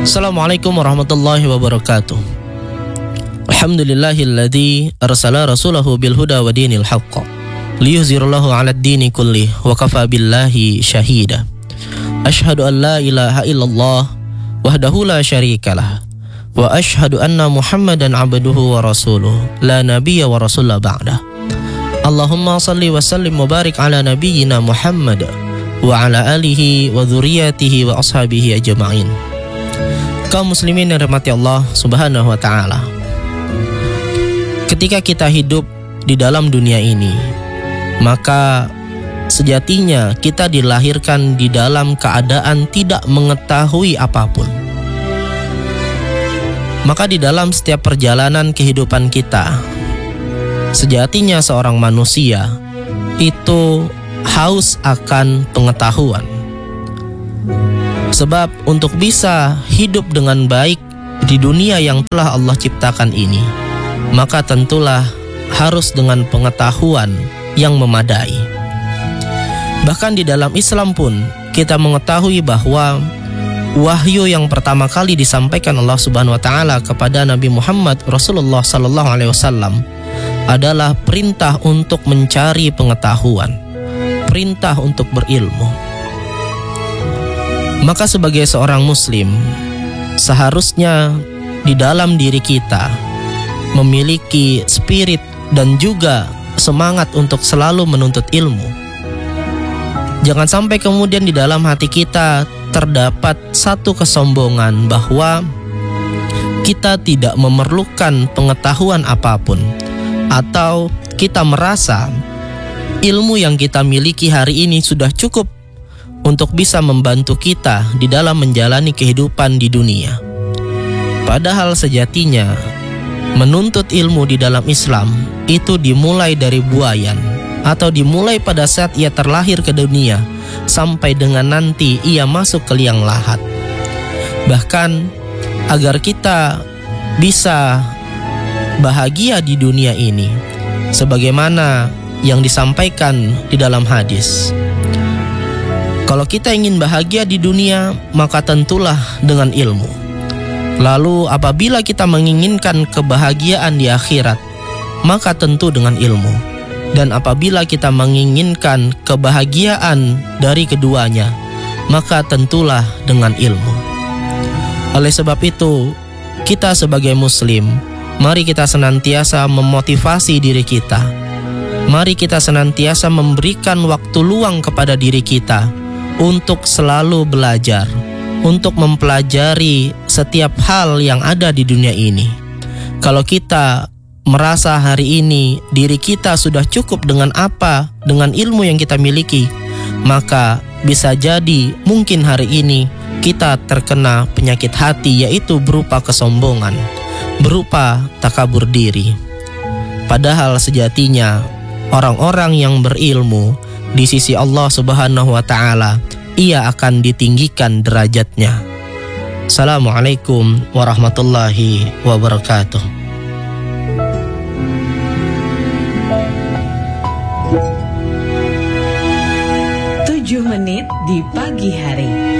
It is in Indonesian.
Assalamualaikum warahmatullahi wabarakatuh. Alhamdulillahilladzi arsala rasulahu bil huda wa dinil haqq liyuzhirahu 'alad dini kulli wa kafa billahi syahida. Asyhadu an la ilaha illallah wahdahu la syarikalah wa asyhadu anna Muhammadan 'abduhu wa rasuluh la nabiyya wa rasulla ba'dah. Allahumma salli wa sallim wa barik ala nabiyyina Muhammad wa ala alihi wa dzurriyyatihi wa ashabihi ajma'in. Kaum muslimin yang dirahmati Allah Subhanahu wa taala. Ketika kita hidup di dalam dunia ini, maka sejatinya kita dilahirkan di dalam keadaan tidak mengetahui apapun. Maka di dalam setiap perjalanan kehidupan kita, sejatinya seorang manusia itu haus akan pengetahuan. Sebab untuk bisa hidup dengan baik di dunia yang telah Allah ciptakan ini, maka tentulah harus dengan pengetahuan yang memadai. Bahkan di dalam Islam pun kita mengetahui bahwa wahyu yang pertama kali disampaikan Allah Subhanahu wa taala kepada Nabi Muhammad Rasulullah sallallahu alaihi wasallam adalah perintah untuk mencari pengetahuan, perintah untuk berilmu. Maka sebagai seorang muslim, seharusnya di dalam diri kita memiliki spirit dan juga semangat untuk selalu menuntut ilmu. Jangan sampai kemudian di dalam hati kita terdapat satu kesombongan bahwa kita tidak memerlukan pengetahuan apapun, atau kita merasa ilmu yang kita miliki hari ini sudah cukup untuk bisa membantu kita di dalam menjalani kehidupan di dunia. Padahal sejatinya menuntut ilmu di dalam Islam itu dimulai dari buayan, atau dimulai pada saat ia terlahir ke dunia sampai dengan nanti ia masuk ke liang lahat. Bahkan agar kita bisa bahagia di dunia ini, sebagaimana yang disampaikan di dalam hadis, kalau kita ingin bahagia di dunia, maka tentulah dengan ilmu. Lalu apabila kita menginginkan kebahagiaan di akhirat, maka tentu dengan ilmu. Dan apabila kita menginginkan kebahagiaan dari keduanya, maka tentulah dengan ilmu. Oleh sebab itu, kita sebagai muslim, mari kita senantiasa memotivasi diri kita. Mari kita senantiasa memberikan waktu luang kepada diri kita untuk selalu belajar, untuk mempelajari setiap hal yang ada di dunia ini. Kalau kita merasa hari ini diri kita sudah cukup dengan ilmu yang kita miliki, maka bisa jadi mungkin hari ini kita terkena penyakit hati, yaitu berupa kesombongan, berupa takabur diri. Padahal sejatinya orang-orang yang berilmu di sisi Allah Subhanahu wa taala, ia akan ditinggikan derajatnya. Assalamualaikum warahmatullahi wabarakatuh. 7 menit di pagi hari.